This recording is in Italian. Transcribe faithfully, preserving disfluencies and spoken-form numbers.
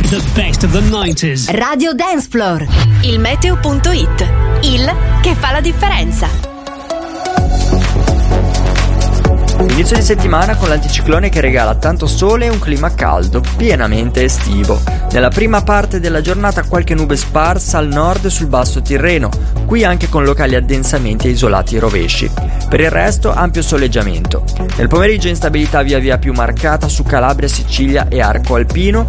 The best of the nineties. Radio Dance Floor. Il meteo punto it. Il che fa la differenza. Inizio di settimana con l'anticiclone che regala tanto sole e un clima caldo, pienamente estivo. Nella prima parte della giornata qualche nube sparsa al nord e sul basso Tirreno, qui anche con locali addensamenti e isolati rovesci. Per il resto ampio soleggiamento. Nel pomeriggio instabilità via via più marcata su Calabria, Sicilia e arco alpino,